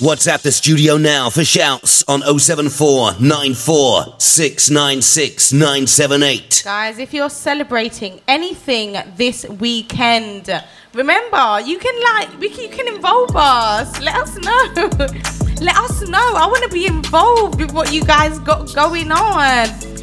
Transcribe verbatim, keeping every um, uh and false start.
WhatsApp the studio now for shouts on oh seven four nine four six nine six nine seven eight. Guys, if you're celebrating anything this weekend, remember, you can like, we can, you can involve us. Let us know. Let us know. I want to be involved with what you guys got going on.